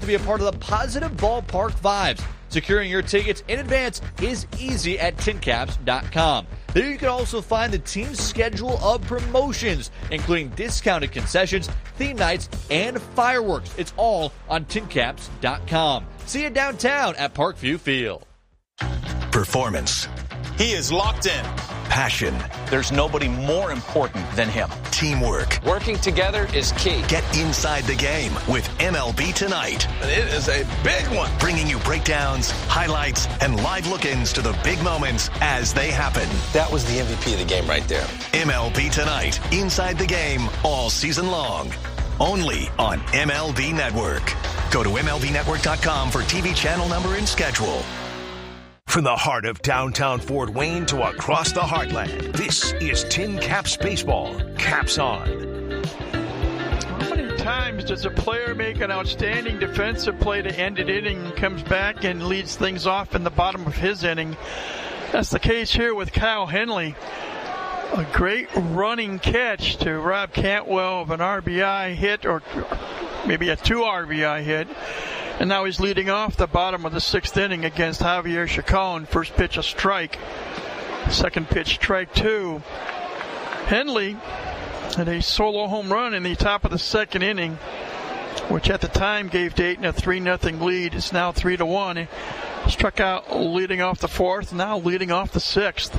to be a part of the positive ballpark vibes. Securing your tickets in advance is easy at tincaps.com. There you can also find the team's schedule of promotions, including discounted concessions, theme nights, and fireworks. It's all on tincaps.com. See you downtown at Parkview Field. Performance. He is locked in. Passion. There's nobody more important than him. Teamwork. Working together is key. Get inside the game with MLB Tonight. It is a big one. Bringing you breakdowns, highlights, and live look-ins to the big moments as they happen. That was the MVP of the game right there. MLB Tonight. Inside the game all season long. Only on MLB Network. Go to MLBNetwork.com for TV channel number and schedule. From the heart of downtown Fort Wayne to across the heartland, this is Tin Caps Baseball. Caps on. How many times does a player make an outstanding defensive play to end an inning and comes back and leads things off in the bottom of his inning? That's the case here with Kyle Henley. A great running catch to rob Cantwell of an RBI hit, or maybe a 2 RBI hit. And now he's leading off the bottom of the 6th inning against Javier Chacon. First pitch, a strike. Second pitch, strike 2. Henley had a solo home run in the top of the 2nd inning, which at the time gave Dayton a 3-0 lead. It's now 3-1. He struck out leading off the 4th, now leading off the 6th.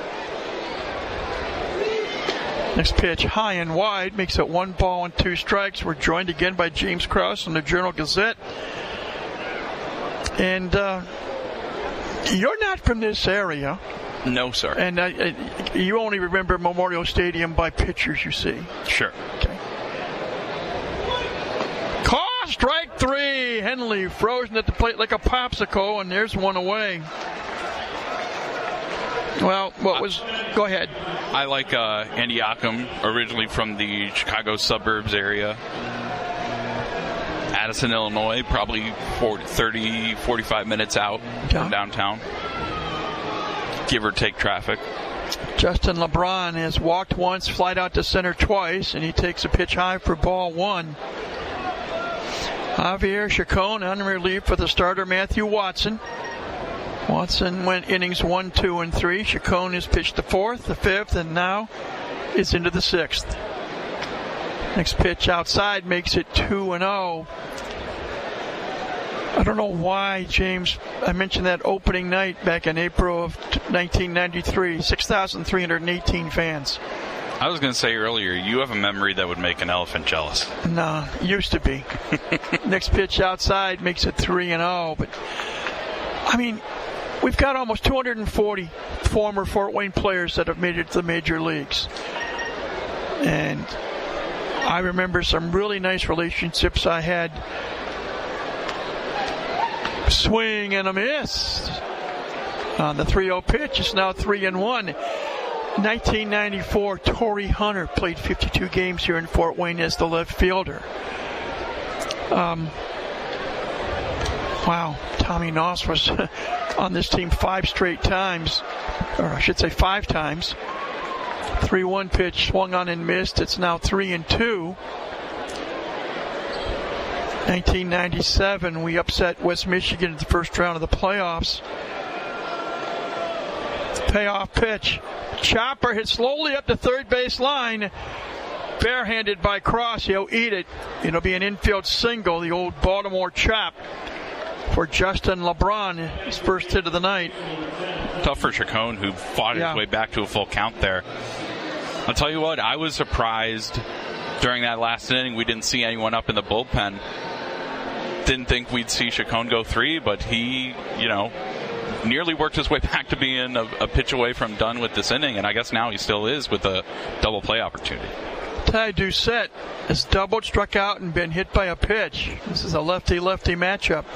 Next pitch, high and wide, makes it 1 ball and 2 strikes. We're joined again by James Krause from the Journal-Gazette. And you're not from this area. No, sir. And you only remember Memorial Stadium by pictures you see. Sure. Okay. Call strike 3. Henley frozen at the plate like a popsicle, and there's one away. Well, go ahead. I like Andy Ockham, originally from the Chicago suburbs area. Addison, Illinois, probably 45 minutes out from downtown. Give or take traffic. Justin LeBron has walked once, flied out to center twice, and he takes a pitch high for ball 1. Javier Chacon on relief for the starter Matthew Watson. Watson went innings 1, 2, and 3. Chacon has pitched the 4th, the 5th, and now is into the 6th. Next pitch outside makes it 2-0. I don't know why, James, I mentioned that opening night back in April of 1993. 6,318 fans. I was going to say earlier, you have a memory that would make an elephant jealous. No, used to be. Next pitch outside makes it 3-0. But, I mean, we've got almost 240 former Fort Wayne players that have made it to the major leagues. And I remember some really nice relationships I had. Swing and a miss on the 3-0 pitch. It's now 3-1. 1994, Torrey Hunter played 52 games here in Fort Wayne as the left fielder. Wow, Tommy Noss was on this team 5 straight times, or I should say 5 times. 3-1 pitch swung on and missed. It's now 3-2. 1997, we upset West Michigan in the first round of the playoffs. Payoff pitch. Chopper hit slowly up the third base line. Barehanded by Cross. He'll eat it. It'll be an infield single, the old Baltimore chop for Justin LeBron, his first hit of the night. Tough for Chacon, who fought his way back to a full count there. I'll tell you what, I was surprised during that last inning we didn't see anyone up in the bullpen. Didn't think we'd see Chacon go 3, but he, nearly worked his way back to being a pitch away from done with this inning, and I guess now he still is with a double play opportunity. Ty Doucette has doubled, struck out, and been hit by a pitch. This is a lefty-lefty matchup.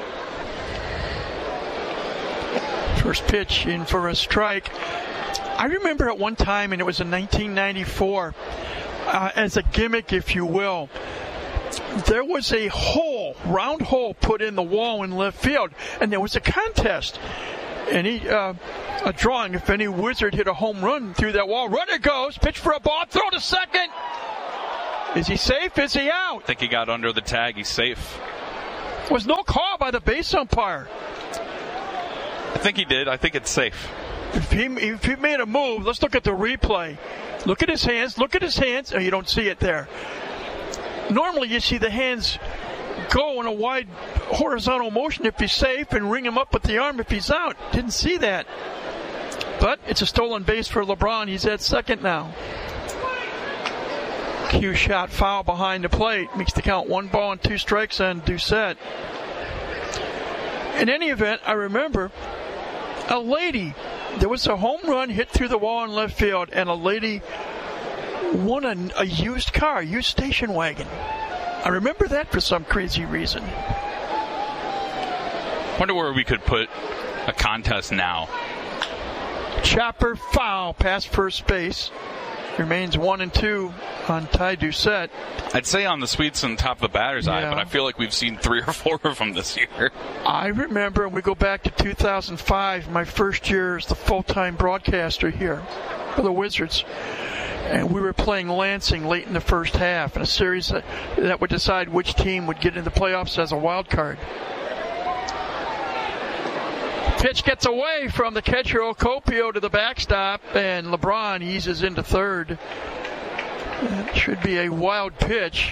First pitch in for a strike. I remember at one time, and it was in 1994, as a gimmick, if you will, there was a round hole put in the wall in left field, and there was a contest. And a drawing, if any wizard hit a home run through that wall. Runner goes, pitch for a ball, throw to second. Is he safe? Is he out? I think he got under the tag. He's safe. Was no call by the base umpire. I think he did. I think it's safe. If he made a move, let's look at the replay. Look at his hands. Look at his hands. Oh, you don't see it there. Normally you see the hands go in a wide horizontal motion if he's safe and ring him up with the arm if he's out. Didn't see that. But it's a stolen base for LeBron. He's at second now. Cue shot foul behind the plate. Makes the count 1 ball and 2 strikes on Doucette. In any event, I remember a lady, there was a home run hit through the wall in left field, and a lady won a used car, used station wagon. I remember that for some crazy reason. Wonder where we could put a contest now. Chopper foul past first base. Remains 1-2 on Ty Doucette. I'd say on the sweets on top of the batter's eye, but I feel like we've seen 3 or 4 of them this year. I remember, we go back to 2005, my first year as the full-time broadcaster here for the Wizards. And we were playing Lansing late in the first half in a series that would decide which team would get into the playoffs as a wild card. Pitch gets away from the catcher Ocopio to the backstop, and LeBron eases into third. It should be a wild pitch.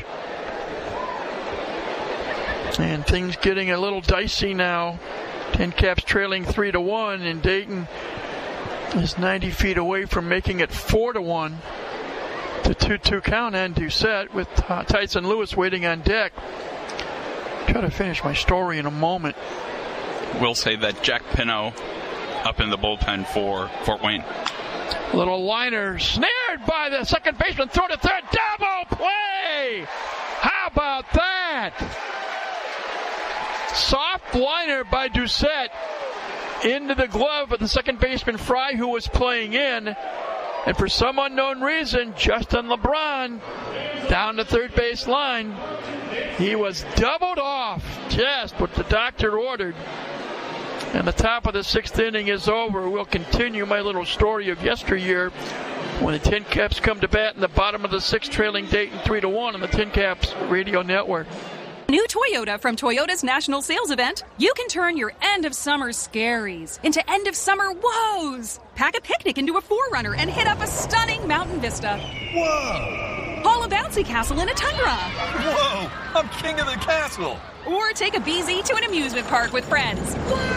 And things getting a little dicey now. Tin Caps trailing 3-1, and Dayton is 90 feet away from making it 4-1. The 2-2 count on Doucette with Tyson Lewis waiting on deck. Try to finish my story in a moment. We'll say that Jack Pino up in the bullpen for Fort Wayne. Little liner snared by the second baseman, throw to third, double play! How about that? Soft liner by Doucette into the glove of the second baseman Fry, who was playing in. And for some unknown reason, Justin LeBron down the third base line. He was doubled off, just what the doctor ordered. And the top of the 6th inning is over. We'll continue my little story of yesteryear when the Tin Caps come to bat in the bottom of the 6th, trailing Dayton 3-1 on the Tin Caps Radio Network. New Toyota from Toyota's National Sales Event. You can turn your end-of-summer scaries into end-of-summer woes. Pack a picnic into a 4Runner and hit up a stunning mountain vista. Whoa! Haul a bouncy castle in a Tundra. Whoa! I'm king of the castle! Or take a BZ to an amusement park with friends.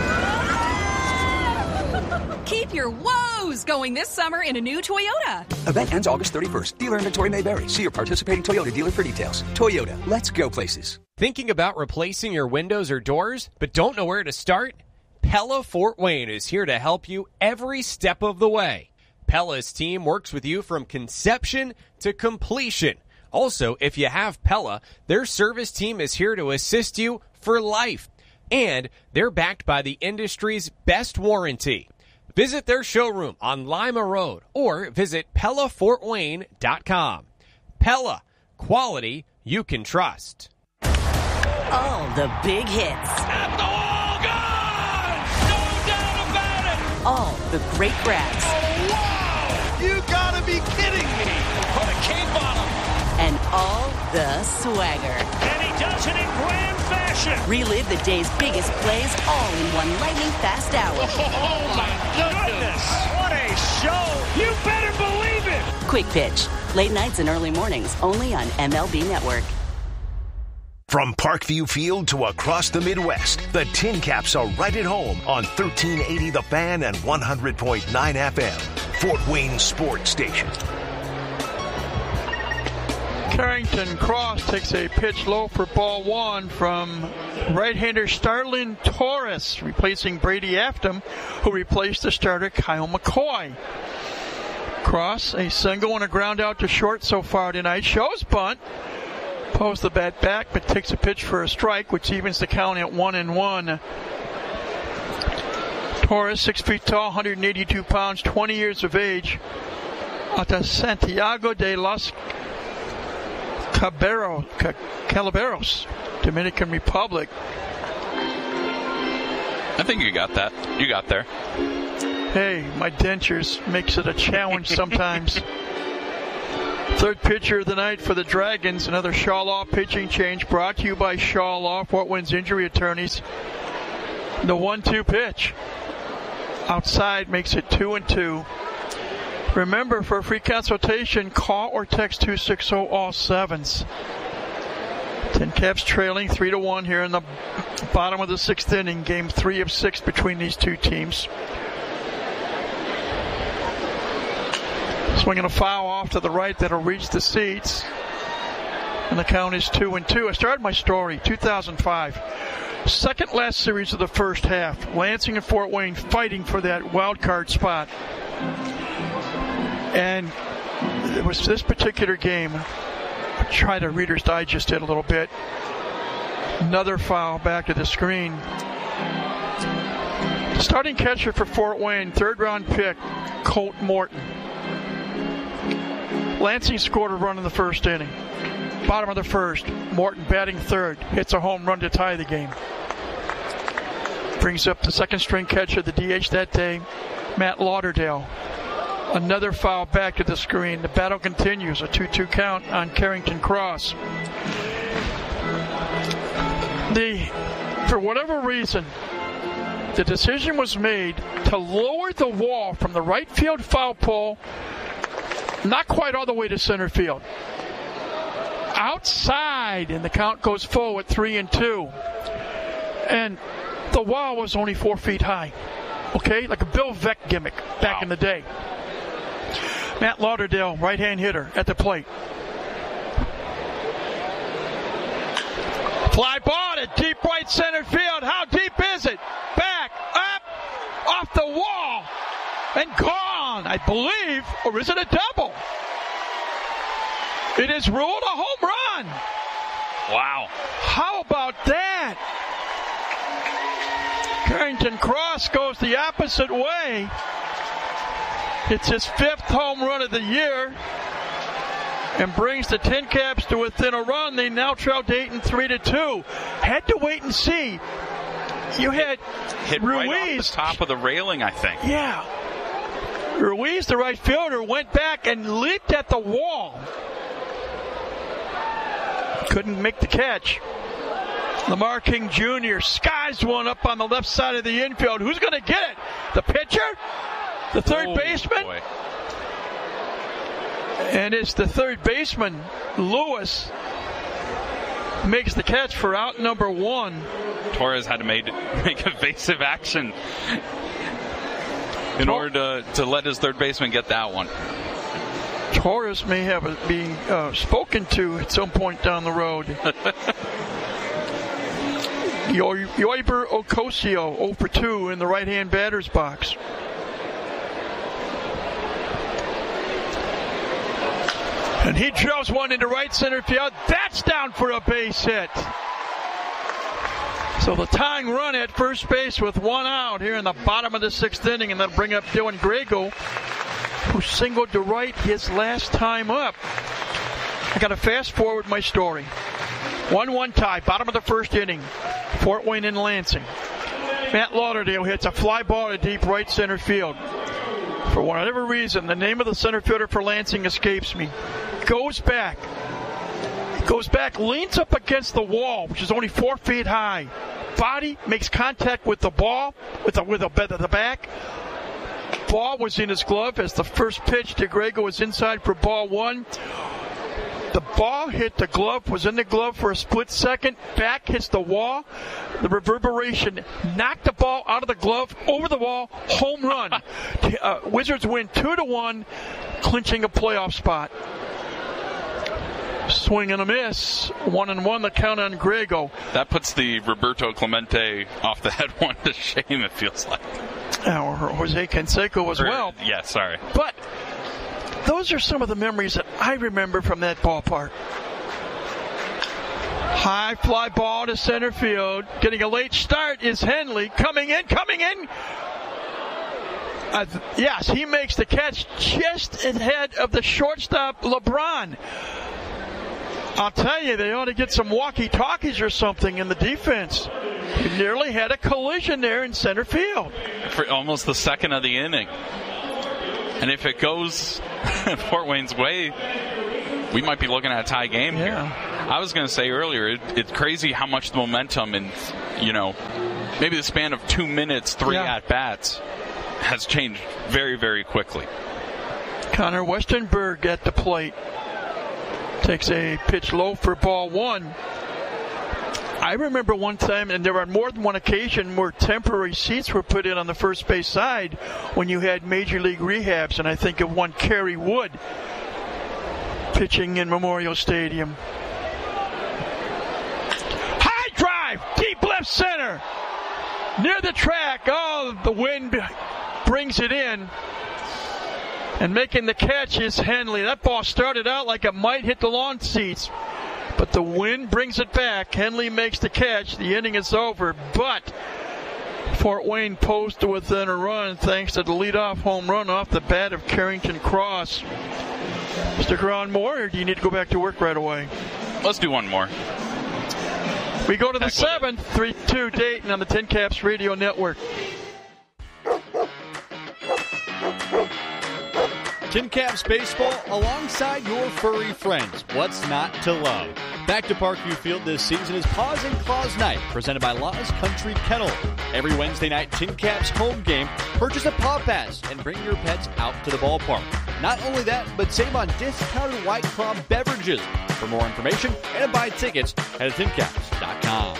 Keep your woes going this summer in a new Toyota. Event ends August 31st. Dealer inventory may vary. See your participating Toyota dealer for details. Toyota, let's go places. Thinking about replacing your windows or doors, but don't know where to start? Pella Fort Wayne is here to help you every step of the way. Pella's team works with you from conception to completion. Also, if you have Pella, their service team is here to assist you for life. And they're backed by the industry's best warranty. Visit their showroom on Lima Road or visit PellaFortWayne.com. Pella, quality you can trust. All the big hits. At the wall, gone! No doubt about it! All the great grabs. Oh, wow! You gotta be kidding me! What a cane bottom! And all the swagger. And he does it in grand fashion! Relive the day's biggest plays all in one lightning-fast hour. Oh, my goodness! What a show! You better believe it! Quick Pitch. Late nights and early mornings, only on MLB Network. From Parkview Field to across the Midwest, the Tin Caps are right at home on 1380 The Fan and 100.9 FM. Fort Wayne Sports Station. Carrington Cross takes a pitch low for ball 1 from right-hander Starlin Torres, replacing Brady Afton, who replaced the starter Kyle McCoy. Cross, a single and a ground out to short so far tonight. Shows bunt. Pulls the bat back, but takes a pitch for a strike, which evens the count at 1-1. Torres, 6 feet tall, 182 pounds, 20 years of age. Out of Santiago de los Calaveros, Dominican Republic. I think you got that. You got there. Hey, my dentures makes it a challenge sometimes. Third pitcher of the night for the Dragons. Another Shaw Law pitching change brought to you by Shaw Law, Fort Wayne's injury attorneys. The 1-2 pitch. Outside makes it 2-2. Remember, for a free consultation, call or text 260 all sevens. Tin Caps trailing 3-1 here in the bottom of the 6th inning. Game 3 of 6 between these two teams. Swinging a foul off to the right that'll reach the seats. And the count is 2-2. I started my story 2005. Second last series of the first half. Lansing and Fort Wayne fighting for that wild card spot. And it was this particular game. I try to Reader's Digest it a little bit. Another foul back to the screen. Starting catcher for Fort Wayne, third round pick, Colt Morton. Lansing scored a run in the first inning. Bottom of the first, Morton batting third, hits a home run to tie the game. Brings up the second string catcher, the DH that day, Matt Lauderdale. Another foul back to the screen. The battle continues, a 2-2 count on Carrington Cross. For whatever reason, the decision was made to lower the wall from the right field foul pole, not quite all the way to center field. Outside, and the count goes forward 3-2. And the wall was only 4 feet high. Okay? Like a Bill Veeck gimmick back in the day. Matt Lauderdale, right-hand hitter at the plate. Fly ball to deep right center field. How deep is it? Back, up, off the wall, and gone, I believe. Or is it a double? It is ruled a home run. Wow. How about that? Carrington Cross goes the opposite way. It's his 5th home run of the year and brings the Tin Caps to within a run. They now trail Dayton 3-2. Had to wait and see. You had hit Ruiz. Right off the top of the railing, I think. Yeah. Ruiz, the right fielder, went back and leaped at the wall. Couldn't make the catch. Lamar King Jr. skies one up on the left side of the infield. Who's going to get it? The pitcher? The third baseman? Boy. And it's the third baseman, Lewis, makes the catch for out number 1. Torres had to make evasive action in order to let his third baseman get that one. Torres may have been spoken to at some point down the road. Yoiber Ocosio 0 for 2 in the right-hand batter's box. And he drills one into right center field. That's down for a base hit. So the tying run at first base with 1 out here in the bottom of the 6th inning, and that'll bring up Dylan Grego, who singled to right his last time up. I got to fast forward my story. 1-1 tie, bottom of the 1st inning. Fort Wayne and Lansing. Matt Lauderdale hits a fly ball to deep right center field. For whatever reason, the name of the center fielder for Lansing escapes me. Goes back, leans up against the wall, which is only 4 feet high. Body makes contact with the ball, with the back. Ball was in his glove as the first pitch to Grego was inside for ball 1. The ball hit the glove, was in the glove for a split second. Back hits the wall. The reverberation knocked the ball out of the glove, over the wall, home run. Wizards win 2-1, clinching a playoff spot. Swing and a miss. 1-1, the count on Grego. That puts the Roberto Clemente off the head one to shame, it feels like. Or Jose Canseco as well. Yeah, sorry. But those are some of the memories that I remember from that ballpark. High fly ball to center field. Getting a late start is Henley. Coming in. Yes, he makes the catch just ahead of the shortstop, LeBron. I'll tell you, they ought to get some walkie-talkies or something in the defense. He nearly had a collision there in center field. For almost the second of the inning. And if it goes Fort Wayne's way, we might be looking at a tie game here. Yeah. I was going to say earlier, it's crazy how much the momentum in, maybe the span of 2 minutes, 3 at-bats has changed very, very quickly. Connor Westenberg at the plate. Takes a pitch low for ball 1. I remember one time, and there were more than one occasion, where temporary seats were put in on the first base side when you had major league rehabs, and I think of one Kerry Wood pitching in Memorial Stadium. High drive, deep left center, near the track. Oh, the wind brings it in. And making the catch is Henley. That ball started out like it might hit the lawn seats, but the wind brings it back. Henley makes the catch. The inning is over, but Fort Wayne posed within a run thanks to the leadoff home run off the bat of Carrington Cross. Stick around more, or do you need to go back to work right away? Let's do one more. We go to the 7th, 3-2 Dayton on the Tin Caps Radio Network. Tin Caps Baseball alongside your furry friends. What's not to love? Back to Parkview Field this season is Paws and Claws Night, presented by Law's Country Kennel. Every Wednesday night, Tin Caps home game, purchase a Paw Pass and bring your pets out to the ballpark. Not only that, but save on discounted White Claw beverages. For more information and to buy tickets, head to tincaps.com.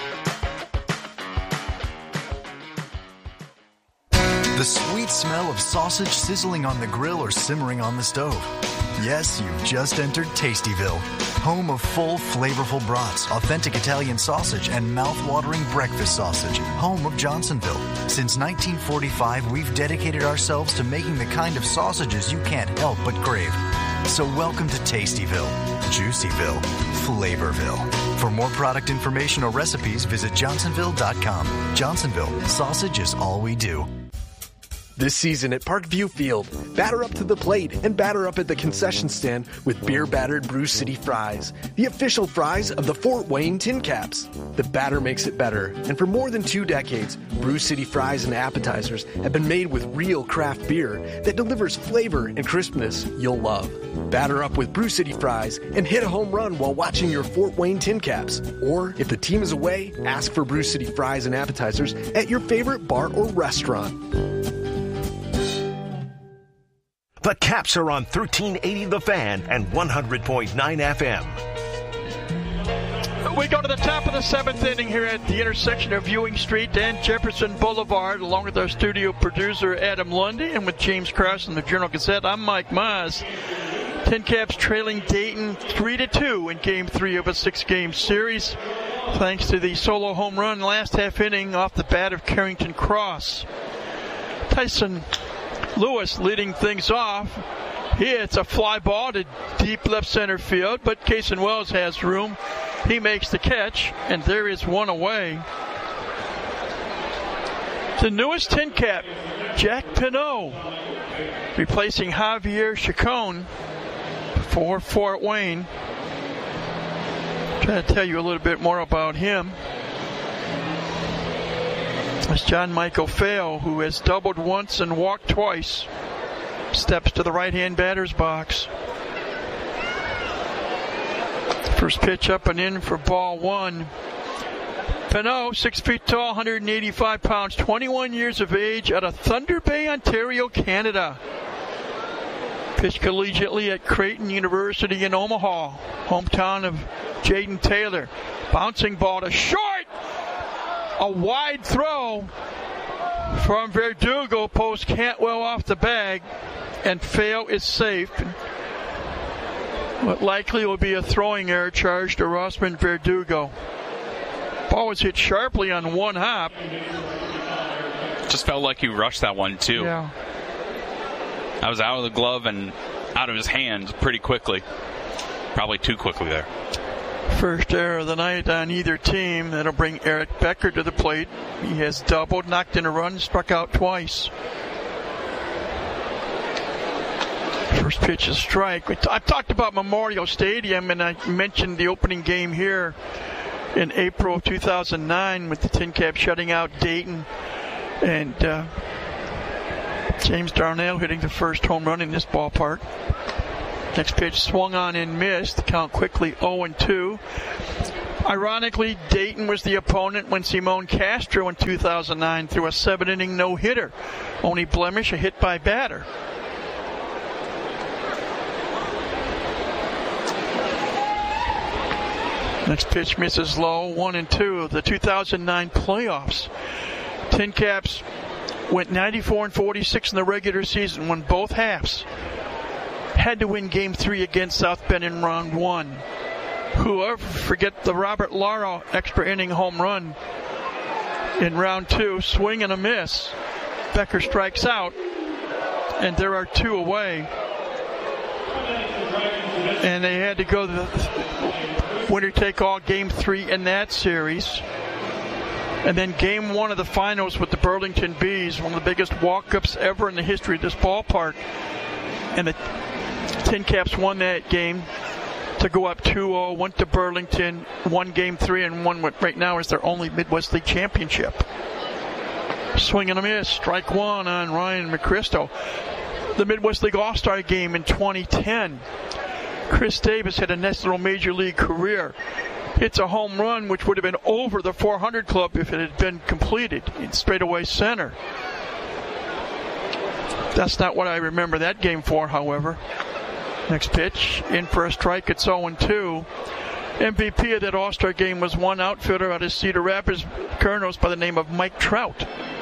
The sweet smell of sausage sizzling on the grill or simmering on the stove. Yes, you've just entered Tastyville, home of full, flavorful brats, authentic Italian sausage, and mouth-watering breakfast sausage, home of Johnsonville. Since 1945, we've dedicated ourselves to making the kind of sausages you can't help but crave. So welcome to Tastyville, Juicyville, Flavorville. For more product information or recipes, visit Johnsonville.com. Johnsonville, sausage is all we do. This season at Parkview Field, batter up to the plate and batter up at the concession stand with beer-battered Brew City Fries, the official fries of the Fort Wayne Tin Caps. The batter makes it better, and for more than 2 decades, Brew City Fries and appetizers have been made with real craft beer that delivers flavor and crispness you'll love. Batter up with Brew City Fries and hit a home run while watching your Fort Wayne Tin Caps. Or, if the team is away, ask for Brew City Fries and appetizers at your favorite bar or restaurant. The Caps are on 1380 The Fan and 100.9 FM. We go to the top of the 7th inning here at the intersection of Ewing Street and Jefferson Boulevard, along with our studio producer Adam Lundy and with James Krause from the Journal-Gazette. I'm Mike Maas. Tin Caps trailing Dayton 3-2 in Game 3 of a 6-game series, thanks to the solo home run last half inning off the bat of Carrington Cross. Tyson Lewis leading things off. He hits a fly ball to deep left center field, but Cason Wells has room. He makes the catch, and there is one away. The newest Tin Cap, Jack Pinot, replacing Javier Chacon for Fort Wayne. Trying to tell you a little bit more about him. It's John Michael Fale, who has doubled once and walked twice, steps to the right-hand batter's box. First pitch up and in for ball 1. Pinot, 6 feet tall, 185 pounds, 21 years of age, out of Thunder Bay, Ontario, Canada. Pitched collegiately at Creighton University in Omaha, hometown of Jaden Taylor. Bouncing ball to short. A wide throw from Verdugo, post Cantwell off the bag, and Fale is safe. What likely will be a throwing error charge to Rossman Verdugo. Ball was hit sharply on one hop. Just felt like he rushed that one too. Yeah. I was out of the glove and out of his hands pretty quickly. Probably too quickly there. First error of the night on either team. That'll bring Eric Becker to the plate. He has doubled, knocked in a run, struck out twice. First pitch is strike. I talked about Memorial Stadium, and I mentioned the opening game here in April of 2009 with the Tin Caps shutting out Dayton. And James Darnell hitting the first home run in this ballpark. Next pitch swung on and missed. The count quickly 0-2. Ironically, Dayton was the opponent when Simon Castro in 2009 threw a 7-inning no-hitter. Only blemish, a hit by batter. Next pitch misses low, 1-2. The 2009 playoffs. Tin Caps went 94-46 in the regular season, won both halves. Had to win Game 3 against South Bend in round 1. Whoever forget the Robert Lara extra inning home run in round 2, swing and a miss. Becker strikes out, and there are 2 away. And they had to go to the winner-take-all Game 3 in that series. And then Game 1 of the finals with the Burlington Bees, one of the biggest walk-ups ever in the history of this ballpark. And the Tin Caps won that game to go up 2-0, went to Burlington, won Game 3, and won what right now is their only Midwest League championship. Swing and a miss, strike 1 on Ryan McChristo. The Midwest League All-Star game in 2010. Chris Davis had a nice little major league career. Hits a home run, which would have been over the 400 club if it had been completed in straightaway center. That's not what I remember that game for, however. Next pitch, in for a strike, it's 0-2. MVP of that All-Star game was one outfielder out of Cedar Rapids, Colonels, by the name of Mike Trout.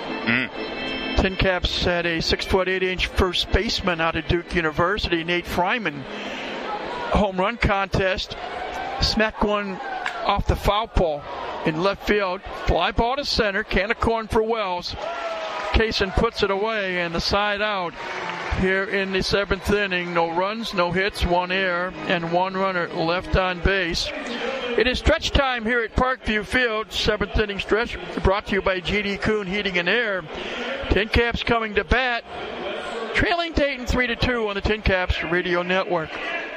Tin Caps had a 6'8" first baseman out of Duke University, Nate Fryman. Home run contest, smacked one off the foul pole in left field. Fly ball to center, can of corn for Wells. Kaysen puts it away, and the side out here in the 7th inning. No runs, no hits, 1 error, and 1 runner left on base. It is stretch time here at Parkview Field. 7th inning stretch brought to you by GD Kuhn Heating and Air. Tin Caps coming to bat, trailing Dayton 3-2 on the Tin Caps Radio Network.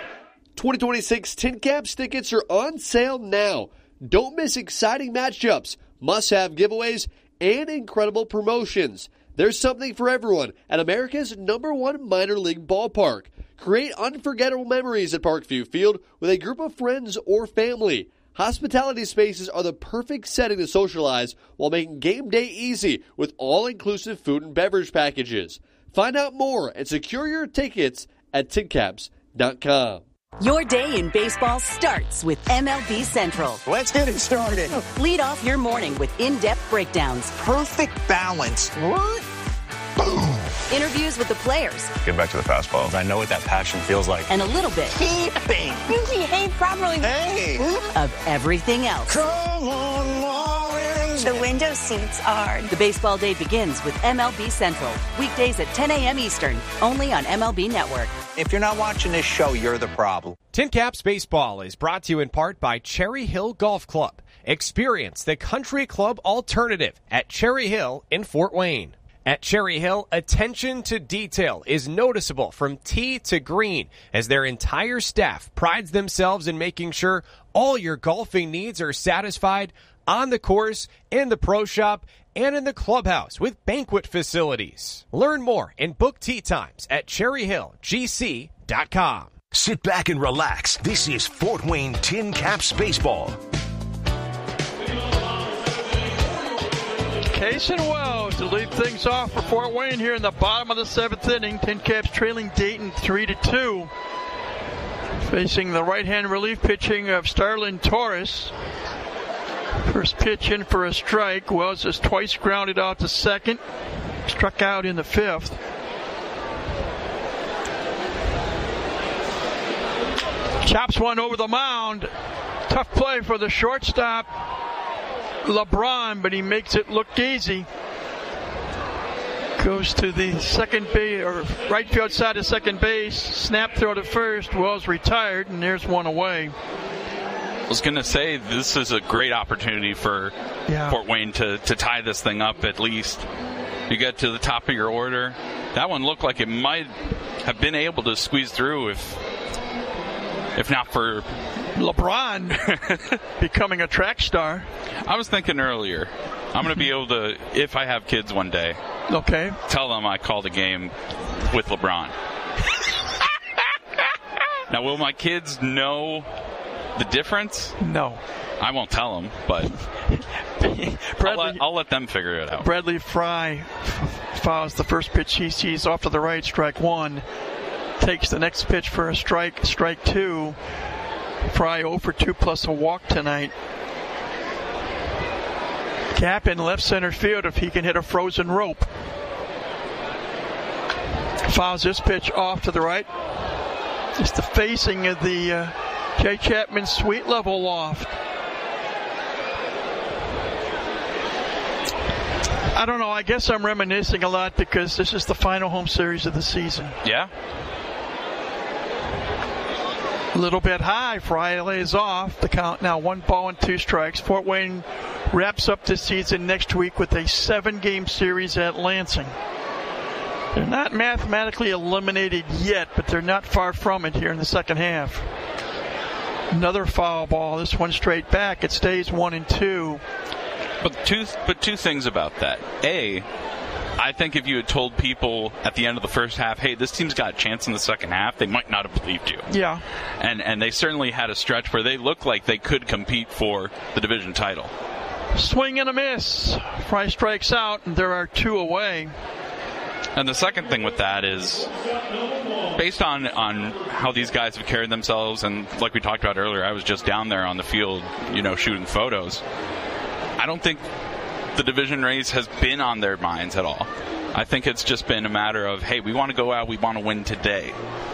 2026 Tin Caps tickets are on sale now. Don't miss exciting matchups, must-have giveaways, and incredible promotions. There's something for everyone at America's #1 minor league ballpark. Create unforgettable memories at Parkview Field with a group of friends or family. Hospitality spaces are the perfect setting to socialize while making game day easy with all-inclusive food and beverage packages. Find out more and secure your tickets at tincaps.com. Your day in baseball starts with MLB Central. Let's get it started. Lead off your morning with in-depth breakdowns. Perfect balance. What? Boom. Interviews with the players. Get back to the fastball. I know what that passion feels like. And a little bit. Keeping. You behave properly. Hey. Of everything else. Come on, Marlins. The window seats are. The baseball day begins with MLB Central. Weekdays at 10 a.m. Eastern. Only on MLB Network. If you're not watching this show, you're the problem. Tin Caps Baseball is brought to you in part by Cherry Hill Golf Club. Experience the country club alternative at Cherry Hill in Fort Wayne. At Cherry Hill, attention to detail is noticeable from tee to green as their entire staff prides themselves in making sure all your golfing needs are satisfied on the course, in the pro shop, and in the clubhouse with banquet facilities. Learn more and book tee times at cherryhillgc.com. Sit back and relax. This is Fort Wayne Tin Caps Baseball. Kaysen Wells to lead things off for Fort Wayne here in the bottom of the 7th inning. Tin Caps trailing Dayton 3-2. Facing the right-hand relief pitching of Starlin Torres. First pitch in for a strike. Wells has twice grounded out to second. Struck out in the 5th. Chops one over the mound. Tough play for the shortstop, LeBron, but he makes it look easy. Goes to the second base, or right field side of second base. Snap throw to first. Wells retired, and there's one away. I was going to say, this is a great opportunity for Fort Wayne to tie this thing up at least. You get to the top of your order. That one looked like it might have been able to squeeze through if not for LeBron becoming a track star. I was thinking earlier, I'm going to be able to, if I have kids one day, tell them I called a game with LeBron. Now, will my kids know the difference? No. I won't tell them, but I'll let them figure it out. Bradley Fry fouls the first pitch he sees off to the right, strike one. Takes the next pitch for a strike 2. Fry 0 for 2 plus a walk tonight. Cap in left center field if he can hit a frozen rope. Fouls this pitch off to the right. It's the facing of the Jay Chapman suite level loft. I don't know. I guess I'm reminiscing a lot because this is the final home series of the season. Yeah. A little bit high. Fry lays off. The count now 1 ball and 2 strikes. Fort Wayne wraps up this season next week with a 7-game series at Lansing. They're not mathematically eliminated yet, but they're not far from it here in the second half. Another foul ball. This one straight back. It stays 1 and 2. But two things about that. A, I think if you had told people at the end of the first half, hey, this team's got a chance in the second half, they might not have believed you. Yeah. And they certainly had a stretch where they looked like they could compete for the division title. Swing and a miss. Fry strikes out, and there are 2 away. And the second thing with that is, based on how these guys have carried themselves, and like we talked about earlier, I was just down there on the field, shooting photos. I don't think the division race has been on their minds at all. I think it's just been a matter of, hey, we want to go out, we want to win today.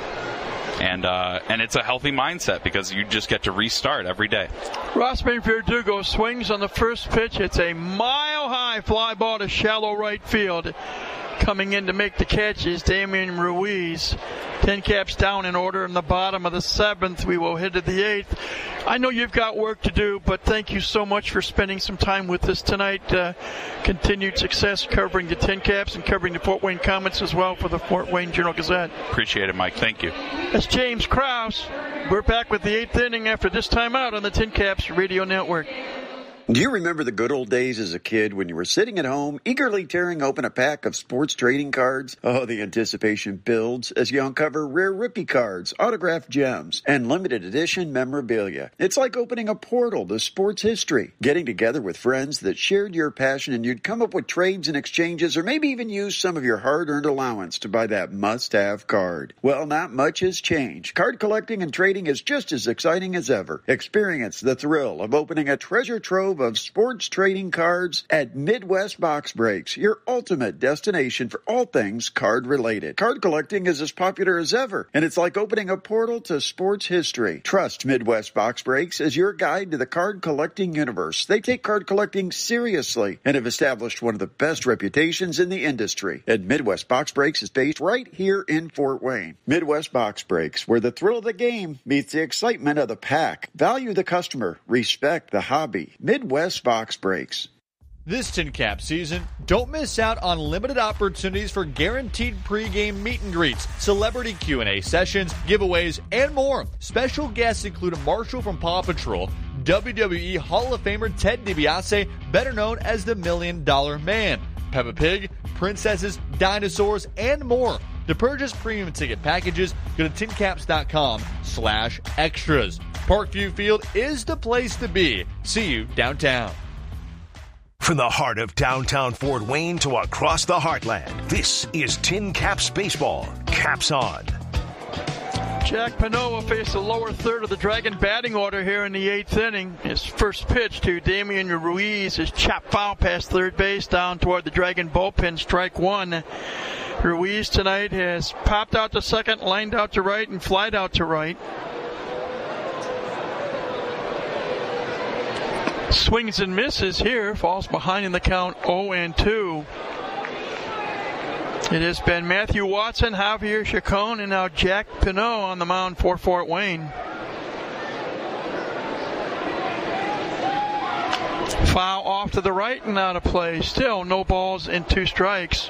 And it's a healthy mindset because you just get to restart every day. Rossman Verdugo swings on the first pitch. It's a mile-high fly ball to shallow right field. Coming in to make the catch is Damian Ruiz. 10 caps down in order in the bottom of the 7th. We will head to the 8th. I know you've got work to do, but thank you so much for spending some time with us tonight. Continued success covering the 10 caps and covering the Fort Wayne Komets as well for the Fort Wayne Journal-Gazette. Appreciate it, Mike. Thank you. That's James Krause. We're back with the 8th inning after this time out on the 10 Caps Radio Network. Do you remember the good old days as a kid when you were sitting at home, eagerly tearing open a pack of sports trading cards? Oh, the anticipation builds as you uncover rare rookie cards, autographed gems, and limited edition memorabilia. It's like opening a portal to sports history, getting together with friends that shared your passion, and you'd come up with trades and exchanges, or maybe even use some of your hard-earned allowance to buy that must-have card. Well, not much has changed. Card collecting and trading is just as exciting as ever. Experience the thrill of opening a treasure trove of sports trading cards at Midwest Box Breaks, your ultimate destination for all things card related. Card collecting is as popular as ever, and it's like opening a portal to sports history. Trust Midwest Box Breaks as your guide to the card collecting universe. They take card collecting seriously and have established one of the best reputations in the industry. And Midwest Box Breaks is based right here in Fort Wayne. Midwest Box Breaks, where the thrill of the game meets the excitement of the pack. Value the customer, respect the hobby. Midwest Box Breaks. This Tin Cap season, don't miss out on limited opportunities for guaranteed pregame meet and greets, celebrity Q&A sessions, giveaways, and more. Special guests include Marshall from Paw Patrol, WWE Hall of Famer Ted DiBiase, better known as the $1 Million Man, Peppa Pig, princesses, dinosaurs, and more. To purchase premium ticket packages, go to tincaps.com/extras. Parkview Field is the place to be. See you downtown. From the heart of downtown Fort Wayne to across the heartland, this is Tin Caps Baseball. Caps on. Jack Pannone will face the lower third of the Dragon batting order here in the 8th inning. His first pitch to Damian Ruiz is chopped foul past third base down toward the Dragon bullpen, strike one. Ruiz tonight has popped out to second, lined out to right, and flied out to right. Swings and misses here, falls behind in the count 0-2. It has been Matthew Watson, Javier Chacon, and now Jack Pannone on the mound for Fort Wayne. Foul off to the right and out of play. Still no balls and 2 strikes.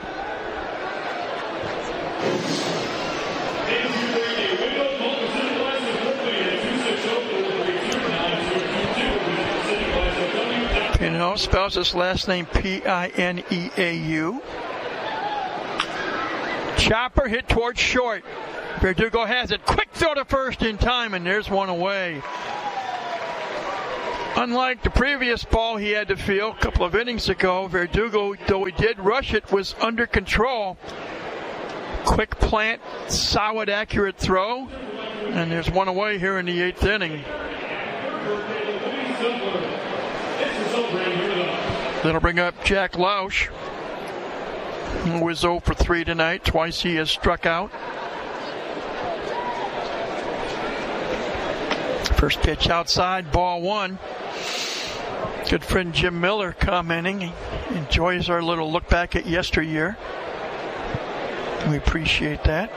Pannone spells his last name Pineau. Chopper hit towards short. Verdugo has it. Quick throw to first in time, and there's one away. Unlike the previous ball he had to field a couple of innings ago, Verdugo, though he did rush it, was under control. Quick plant, solid, accurate throw, and there's one away here in the 8th inning. That'll bring up Jack Lausch, who was 0 for 3 tonight. Twice he has struck out. First pitch outside, ball 1. Good friend Jim Miller commenting. He enjoys our little look back at yesteryear. We appreciate that.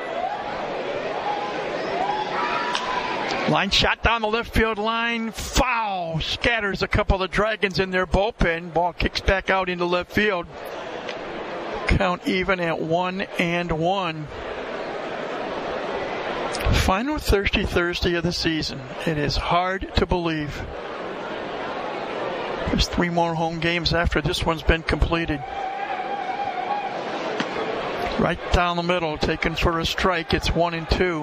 Line shot down the left field line. Foul. Scatters a couple of Dragons in their bullpen. Ball kicks back out into left field. Count even at 1-1. Final Thirsty Thursday of the season. It is hard to believe. There's 3 more home games after this one's been completed. Right down the middle, taken for a strike. It's 1-2.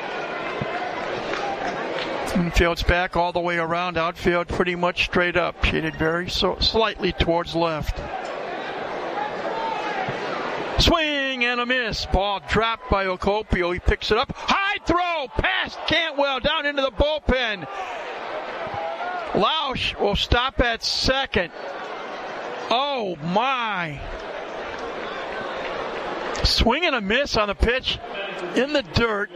Infield's back all the way around. Outfield pretty much straight up. Shaded very slightly towards left. Swing and a miss. Ball dropped by Ocopio. He picks it up. High throw past Cantwell down into the bullpen. Lausch will stop at second. Oh my. Swing and a miss on the pitch in the dirt.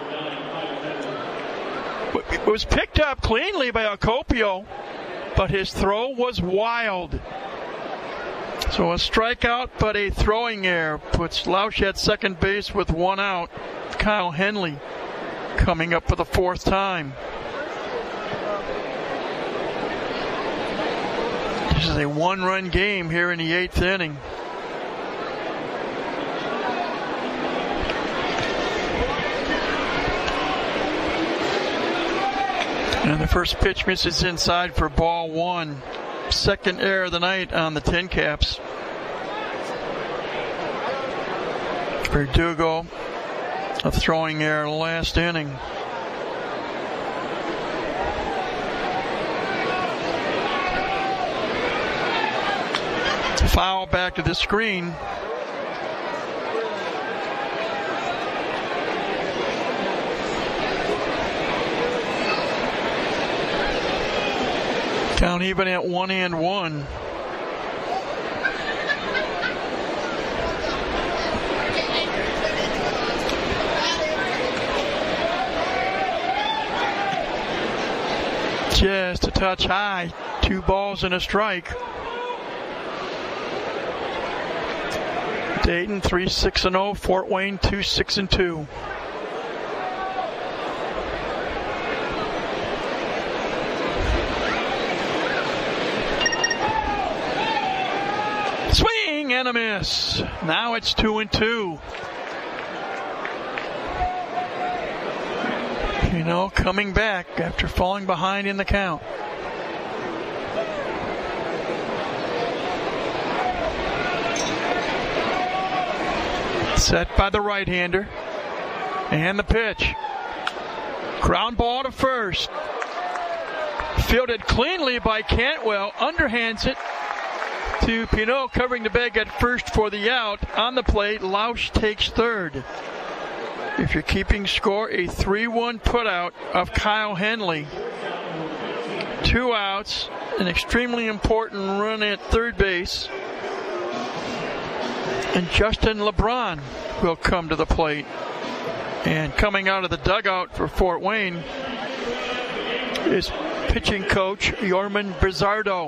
It was picked up cleanly by Ocopio, but his throw was wild. So a strikeout, but a throwing error puts Lausch at second base with 1 out. Kyle Henley coming up for the 4th time. This is a 1-run game here in the 8th inning. And the first pitch misses inside for ball 1. Second error of the night on the Tin Caps. Verdugo, a throwing error last inning. Foul back to the screen. Count even at 1-1. Just a touch high. 2 balls and a strike. Dayton 3-6-0. Fort Wayne 2-6-2. Swing and a miss. Now it's 2-2. Pino coming back after falling behind in the count. Set by the right-hander. And the pitch. Ground ball to first. Fielded cleanly by Cantwell. Underhands it to Pino, covering the bag at first for the out. On the plate, Lausch takes third. If you're keeping score, a 3-1 putout of Kyle Henley. 2 outs, an extremely important run at third base. And Justin LeBron will come to the plate. And coming out of the dugout for Fort Wayne is pitching coach Yorman Bizzardo.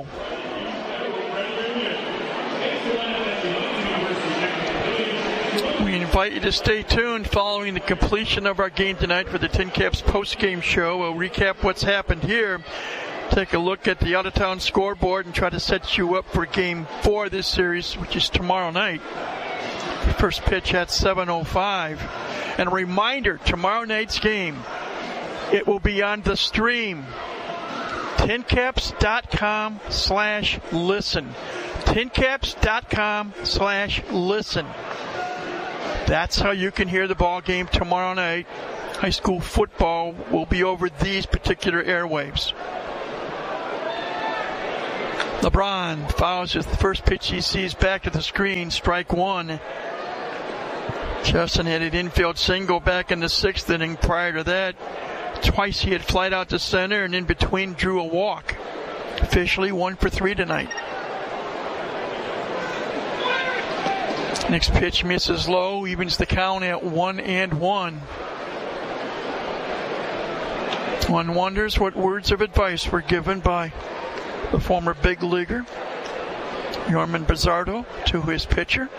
We invite you to stay tuned following the completion of our game tonight for the Tin Caps post-game show. We'll recap what's happened here, take a look at the out-of-town scoreboard, and try to set you up for Game 4 of this series, which is tomorrow night. The first pitch at 7:05. And a reminder, tomorrow night's game, it will be on the stream. TinCaps.com/listen. TinCaps.com/listen. That's how you can hear the ball game tomorrow night. High school football will be over these particular airwaves. LeBron fouls his first pitch he sees back to the screen, strike one. Justin had an infield single back in the 6th inning. Prior to that, twice he had flied out to center and in between drew a walk. Officially 1 for 3 tonight. Next pitch misses low, evens the count at 1-1. One wonders what words of advice were given by the former big leaguer, Yorman Bizzardo, to his pitcher.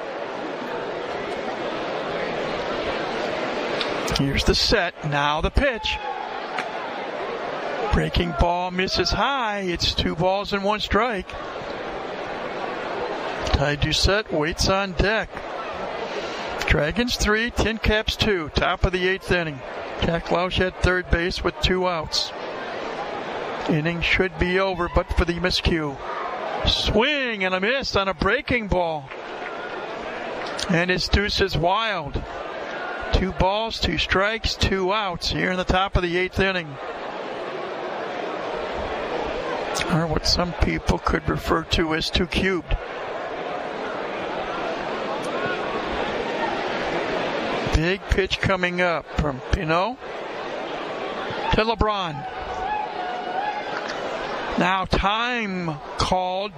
Here's the set, now the pitch. Breaking ball misses high, it's 2 balls and 1 strike. Ty Doucette waits on deck. Dragons 3, Tin Caps 2, top of the 8th inning. Jack Lausch at third base with 2 outs. Inning should be over, but for the miscue. Swing and a miss on a breaking ball. And it's Deuces Wild. 2 balls, 2 strikes, 2 outs here in the top of the 8th inning. Or what some people could refer to as 2 cubed. Big pitch coming up from Pinot to LeBron. Now time called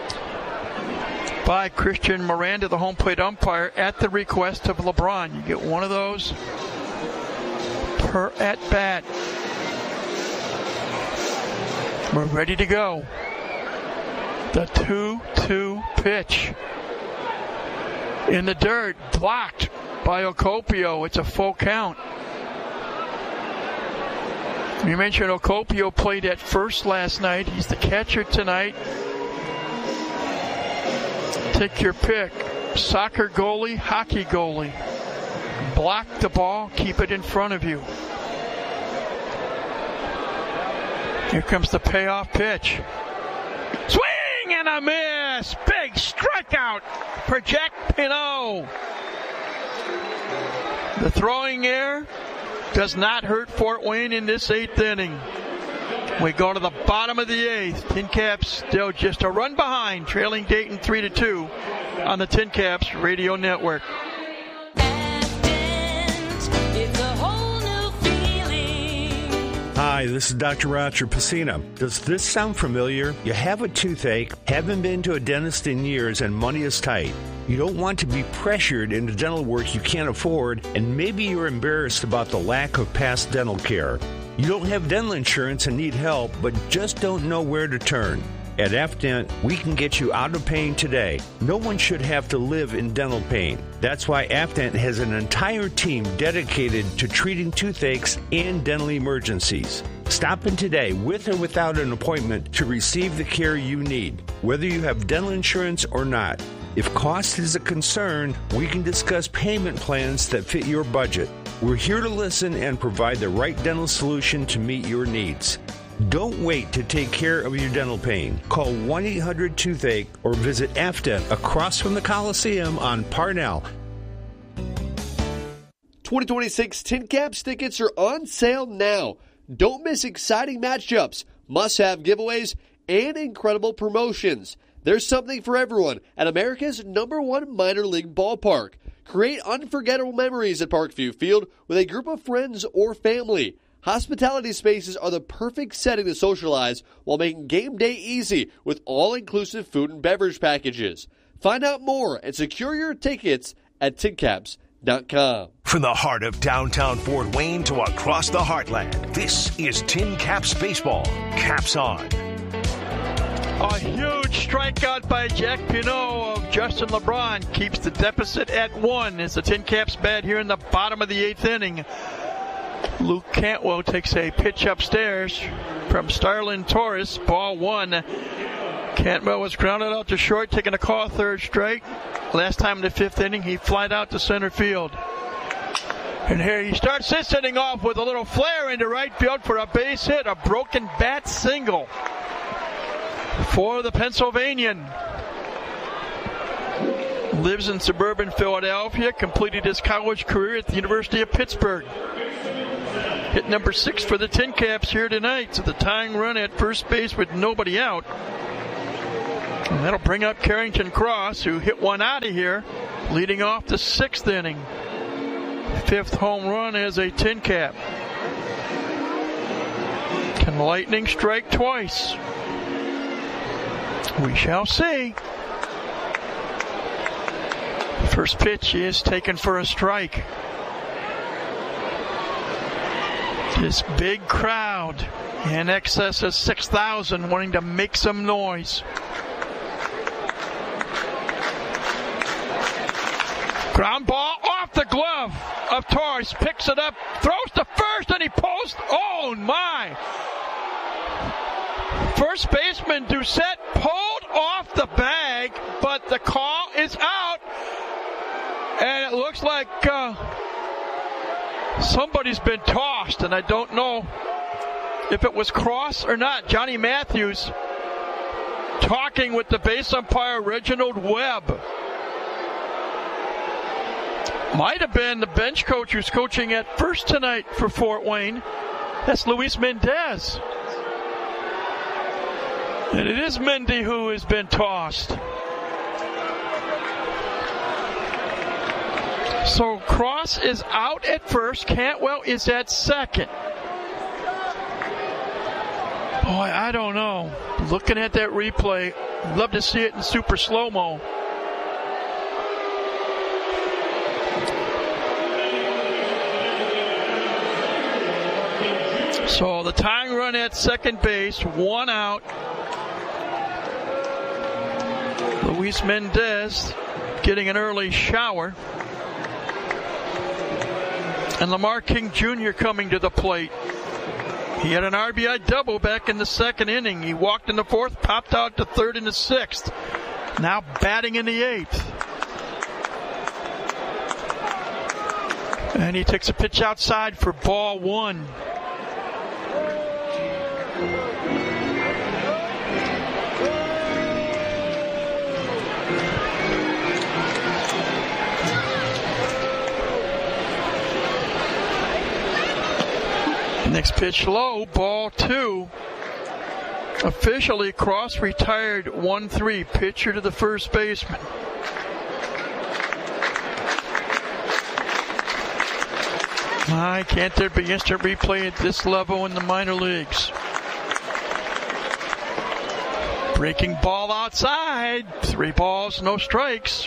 by Christian Miranda, the home plate umpire, at the request of LeBron. You get one of those per at bat. We're ready to go. The 2-2 pitch. In the dirt, blocked by Ocopio. It's a full count. You mentioned Ocopio played at first last night. He's the catcher tonight. Take your pick. Soccer goalie, hockey goalie. Block the ball, keep it in front of you. Here comes the payoff pitch. Swing and a miss. Big strikeout for Jack Pinot. The throwing error does not hurt Fort Wayne in this 8th inning. We go to the bottom of the 8th. Tin Caps still just a run behind, trailing Dayton 3-2 on the Tin Caps Radio Network. Hi, this is Dr. Roger Pacina. Does this sound familiar? You have a toothache, haven't been to a dentist in years, and money is tight. You don't want to be pressured into dental work you can't afford, and maybe you're embarrassed about the lack of past dental care. You don't have dental insurance and need help, but just don't know where to turn. At Afdent, we can get you out of pain today. No one should have to live in dental pain. That's why Afdent has an entire team dedicated to treating toothaches and dental emergencies. Stop in today with or without an appointment to receive the care you need, whether you have dental insurance or not. If cost is a concern, we can discuss payment plans that fit your budget. We're here to listen and provide the right dental solution to meet your needs. Don't wait to take care of your dental pain. Call 1-800-TOOTHACHE or visit Afdent across from the Coliseum on Parnell. 2026 Tin Caps tickets are on sale now. Don't miss exciting matchups, must-have giveaways, and incredible promotions. There's something for everyone at America's #1 minor league ballpark. Create unforgettable memories at Parkview Field with a group of friends or family. Hospitality spaces are the perfect setting to socialize while making game day easy with all-inclusive food and beverage packages. Find out more and secure your tickets at tincaps.com. From the heart of downtown Fort Wayne to across the heartland, this is Tin Caps Baseball. Caps on. A huge strikeout by Jack Pinot of Justin LeBron keeps the deficit at 1 as the Tin Caps bat here in the bottom of the 8th inning. Luke Cantwell takes a pitch upstairs from Starlin Torres. Ball 1. Cantwell was grounded out to short, taking a call third strike. Last time in the 5th inning, he flied out to center field. And here he starts this inning off with a little flare into right field for a base hit, a broken bat single for the Pennsylvanian. lives in suburban Philadelphia, completed his college career at the University of Pittsburgh. Hit number 6 for the Tin Caps here tonight. So the tying run at first base with nobody out. And that'll bring up Carrington Cross, who hit one out of here, leading off the 6th inning. 5th home run as a Tin Cap. Can Lightning strike twice? We shall see. First pitch is taken for a strike. This big crowd, in excess of 6,000, wanting to make some noise. Ground ball off the glove of Torres. Picks it up, throws to first, and he posts. Oh, my. First baseman Doucette pulled off the bag, but the call is out. And it looks like somebody's been tossed, and I don't know if it was Cross or not. Johnny Matthews talking with the base umpire, Reginald Webb. Might have been the bench coach who's coaching at first tonight for Fort Wayne. That's Luis Mendez. And it is Mendy who has been tossed. So Cross is out at first. Cantwell is at second. Boy, I don't know. Looking at that replay, love to see it in super slow-mo. So the tying run at second base, one out. Luis Mendez getting an early shower. And Lamar King Jr. coming to the plate. He had an RBI double back in the 2nd inning. He walked in the 4th, popped out to 3rd in the 6th. Now batting in the 8th. And he takes a pitch outside for ball 1. Next pitch low, ball 2. Officially, Cross retired 1-3. Pitcher to the first baseman. Why can't there be instant replay at this level in the minor leagues? Breaking ball outside. 3 balls, no strikes.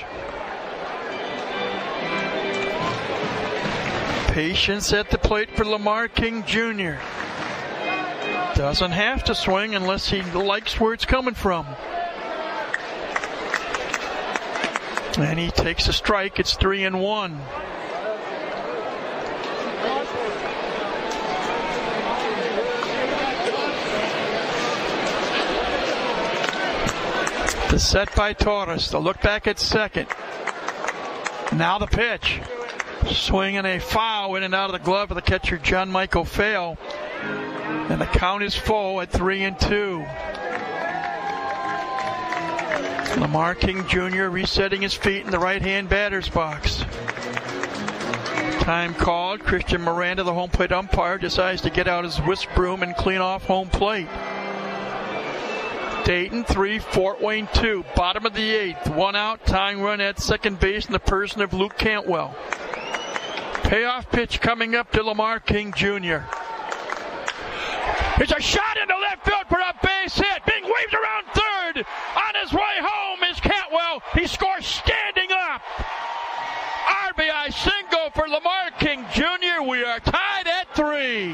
Patience at the plate for Lamar King Jr. Doesn't have to swing unless he likes where it's coming from. And he takes a strike. It's 3-1. The set by Torres. The look back at second. Now the pitch. Swinging a foul in and out of the glove of the catcher, John Michael Fail. And the count is full at 3-2. Lamar King Jr. resetting his feet in the right-hand batter's box. Time called. Christian Miranda, the home plate umpire, decides to get out his whisk broom and clean off home plate. Dayton 3, Fort Wayne 2. Bottom of the 8th. 1 out. Tying run at second base in the person of Luke Cantwell. Payoff pitch coming up to Lamar King Jr. It's a shot into left field for a base hit. Being waved around third. On his way home is Cantwell. He scores standing up. RBI single for Lamar King Jr. We are tied at 3.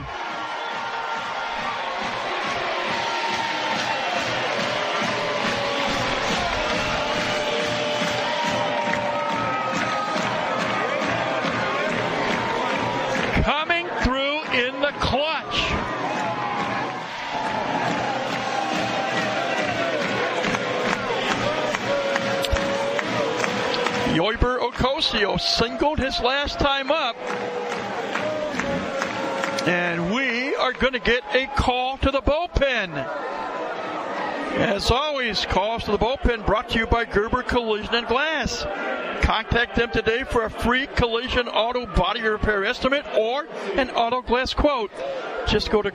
Coming through in the clutch. Yoiber Ocasio singled his last time up. And we are going to get a call to the bullpen. As always, calls to the bullpen brought to you by Gerber Collision and Glass. Contact them today for a free collision auto body repair estimate or an auto glass quote. Just go to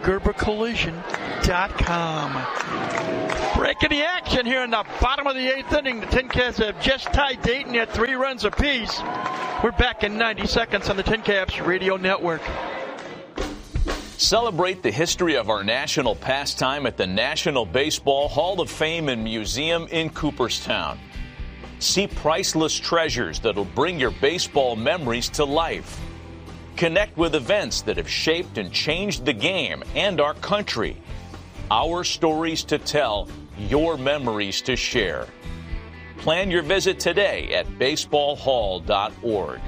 GerberCollision.com. Breaking the action here in the bottom of the 8th inning. The Tin Caps have just tied Dayton at 3 runs apiece. We're back in 90 seconds on the Tin Caps Radio Network. Celebrate the history of our national pastime at the National Baseball Hall of Fame and Museum in Cooperstown. See priceless treasures that'll bring your baseball memories to life. Connect with events that have shaped and changed the game and our country. Our stories to tell, your memories to share. Plan your visit today at baseballhall.org.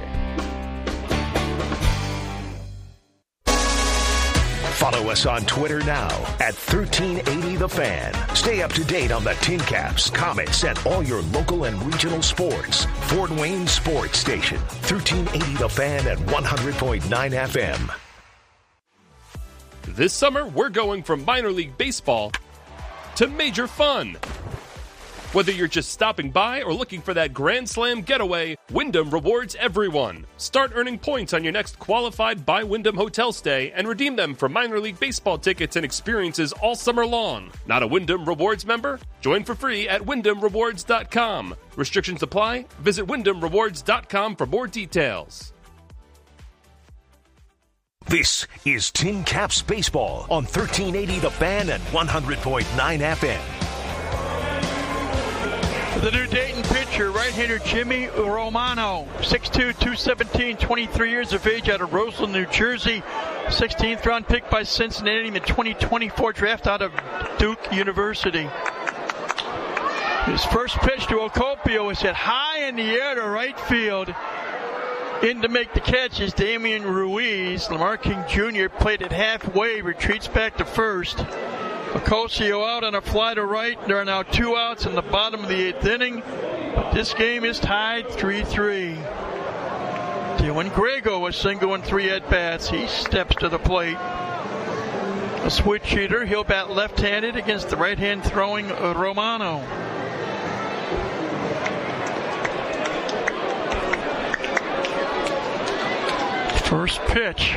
Follow us on Twitter now at 1380TheFan. Stay up to date on the Tin Caps, Comets, and all your local and regional sports. Fort Wayne Sports Station, 1380 The Fan at 100.9 FM. This summer, we're going from minor league baseball to major fun. Whether you're just stopping by or looking for that Grand Slam getaway, Wyndham rewards everyone. Start earning points on your next qualified by Wyndham hotel stay and redeem them for minor league baseball tickets and experiences all summer long. Not a Wyndham Rewards member? Join for free at WyndhamRewards.com. Restrictions apply. Visit WyndhamRewards.com for more details. This is Tin Caps Baseball on 1380 The Fan and 100.9 FM. The new Dayton pitcher, right-hander Jimmy Romano, 6'2", 217, 23 years of age, out of Roseland, New Jersey. 16th round pick by Cincinnati in the 2024 draft out of Duke University. His first pitch to Ocopio was hit high in the air to right field. In to make the catch is Damian Ruiz. Lamar King Jr. played it halfway, retreats back to first. Ocosio out on a fly to right. There are now 2 outs in the bottom of the 8th inning. But this game is tied 3-3. Dylan Grego was single in 3 at-bats. He steps to the plate. A switch hitter. He'll bat left-handed against the right-hand throwing Romano. First pitch.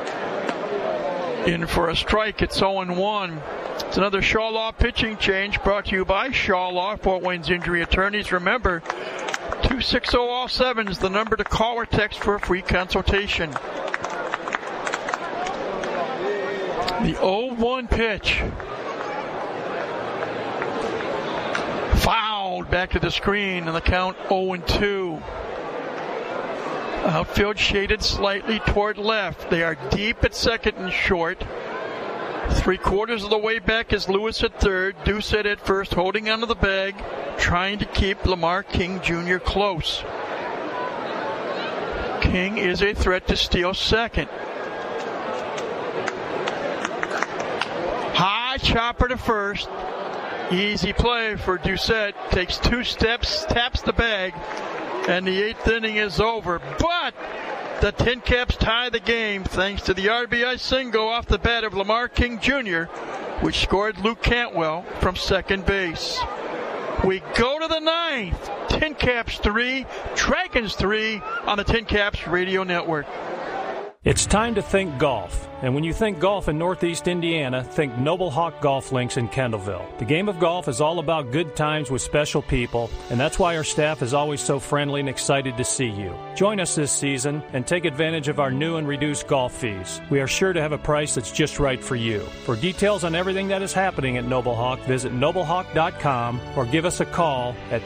In for a strike. It's 0-1. It's another Shaw Law pitching change brought to you by Shaw Law, Fort Wayne's injury attorneys. Remember, 260-all-7 is the number to call or text for a free consultation. The 0-1 pitch. Fouled back to the screen, and the count 0-2. Outfield shaded slightly toward left. They are deep at second and short. 3/4 of the way back is Lewis at third. Doucette at first, holding onto the bag, trying to keep Lamar King Jr. close. King is a threat to steal second. High chopper to first. Easy play for Doucette. Takes 2 steps, taps the bag, and the 8th inning is over. But the Tin Caps tie the game thanks to the RBI single off the bat of Lamar King Jr., which scored Luke Cantwell from second base. We go to the 9th. Tin Caps 3, Dragons 3 on the Tin Caps Radio Network. It's time to think golf. And when you think golf in Northeast Indiana, think Noble Hawk Golf Links in Kendallville. The game of golf is all about good times with special people, and that's why our staff is always so friendly and excited to see you. Join us this season and take advantage of our new and reduced golf fees. We are sure to have a price that's just right for you. For details on everything that is happening at Noble Hawk, visit noblehawk.com or give us a call at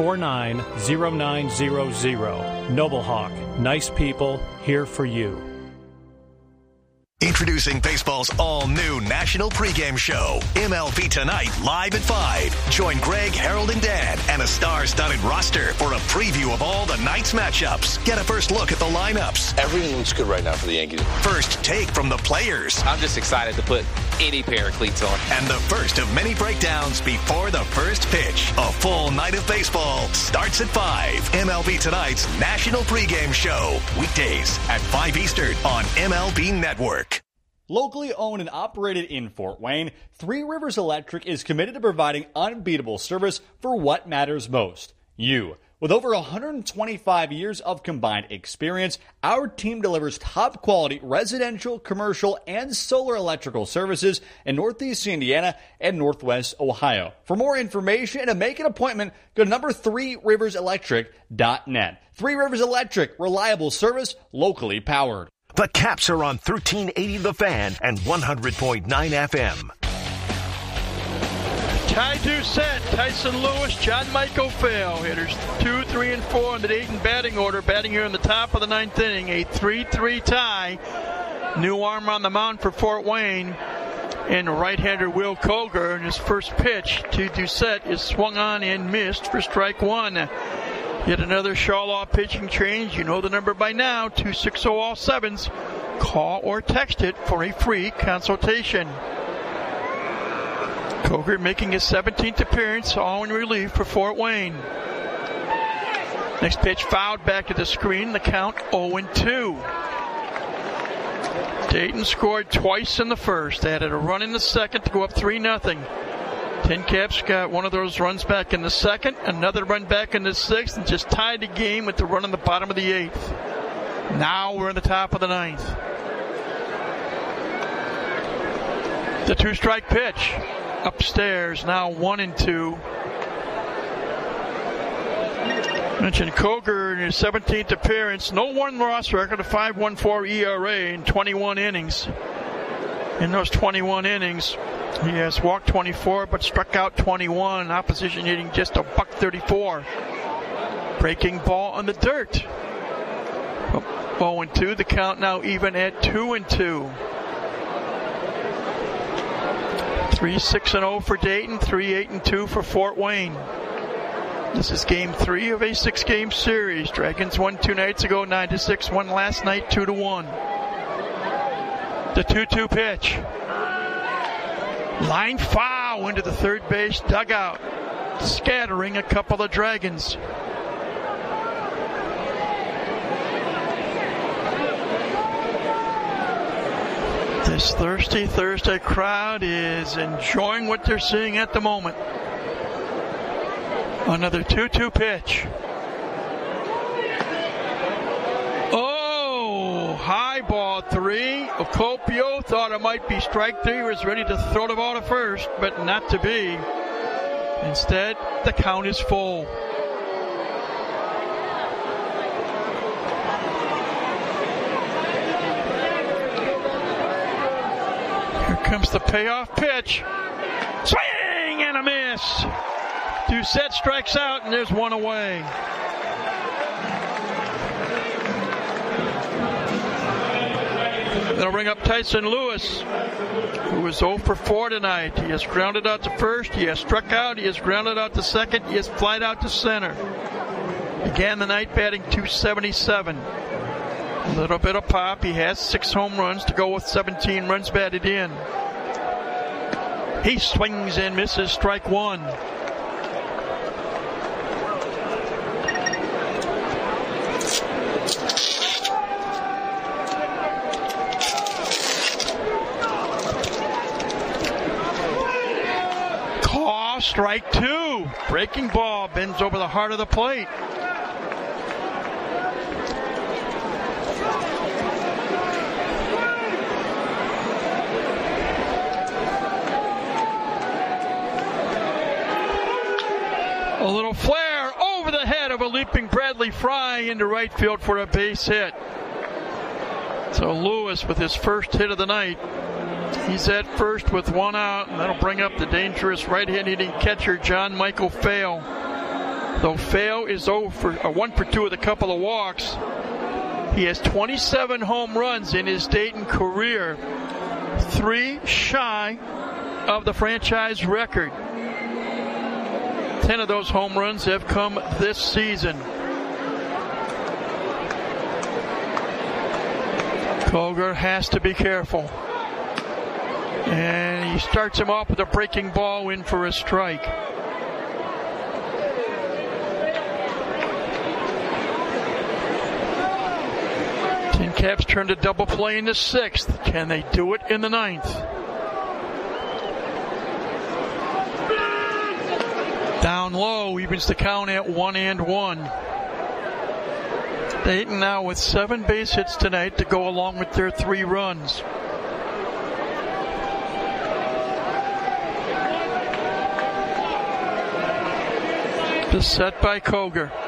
349-0900. Noble Hawk, nice people, here for you. Introducing baseball's all-new national pregame show, MLB Tonight, live at 5. Join Greg, Harold, and Dan and a star-studded roster for a preview of all the night's matchups. Get a first look at the lineups. Everything looks good right now for the Yankees. First take from the players. I'm just excited to put any pair of cleats on. And the first of many breakdowns before the first pitch. A full night of baseball starts at 5. MLB Tonight's national pregame show. Weekdays at 5 Eastern on MLB Network. Locally owned and operated in Fort Wayne, Three Rivers Electric is committed to providing unbeatable service for what matters most, you. With over 125 years of combined experience, our team delivers top-quality residential, commercial, and solar electrical services in Northeast Indiana and Northwest Ohio. For more information and to make an appointment, go to number3riverselectric.net. Three Rivers Electric, reliable service, locally powered. The Caps are on 1380 The Fan and 100.9 FM. Ty Doucette, Tyson Lewis, John Michael Fail. Hitters 2, 3, and 4 in the Dayton batting order. Batting here in the top of the ninth inning. A 3-3 tie. New arm on the mound for Fort Wayne. And right-hander Will Koger. And his first pitch to Doucette is swung on and missed for strike one. Yet another Shawlaw pitching change. You know the number by now, 260-all-sevens. Call or text it for a free consultation. Koger making his 17th appearance, all in relief for Fort Wayne. Next pitch fouled back to the screen, the count 0-2. Dayton scored twice in the first. They added a run in the second to go up 3-0. Tin Caps got one of those runs back in the second, another run back in the sixth, and just tied the game with the run in the bottom of the eighth. Now we're in the top of the ninth. The two-strike pitch. Upstairs, now 1-2. Mentioned Koger in his 17th appearance. No one-loss record, a 5.14 ERA in 21 innings. In those 21 innings, he has walked 24 but struck out 21. Opposition hitting just a $134. Breaking ball on the dirt. 0-2. The count now even at 2-2. 3-6-0 for Dayton. 3-8-2 for Fort Wayne. This is game 3 of a 6-game series. Dragons won 2 nights ago, 9-6. Won last night, 2-1. The 2-2 pitch. Line foul into the third base dugout, scattering a couple of Dragons. This thirsty Thursday crowd is enjoying what they're seeing at the moment. Another 2-2 pitch. High ball 3. Ocopio thought it might be strike 3. Was ready to throw the ball to first, but not to be. Instead, the count is full. Here comes the payoff pitch. Swing and a miss. Doucette strikes out, and there's one away. That'll bring up Tyson Lewis, who was 0 for 4 tonight. He has grounded out to first. He has struck out. He has grounded out to second. He has flied out to center. Began the night batting .277. A little bit of pop. He has 6 home runs to go with 17 runs batted in. He swings and misses strike 1. Strike 2. Breaking ball bends over the heart of the plate. A little flare over the head of a leaping Bradley Fry into right field for a base hit. So Lewis with his first hit of the night. He's at first with 1 out, and that'll bring up the dangerous right-handed hitting catcher John Michael Fail. Though Fail is 1 for 2 with a couple of walks, he has 27 home runs in his Dayton career, 3 shy of the franchise record. 10 of those home runs have come this season. Koger has to be careful. And he starts him off with a breaking ball in for a strike. Tin Caps turned a double play in the 6th. Can they do it in the 9th? Down low, evens the count at 1-1. Dayton now with 7 base hits tonight to go along with their 3 runs. The set by Koger.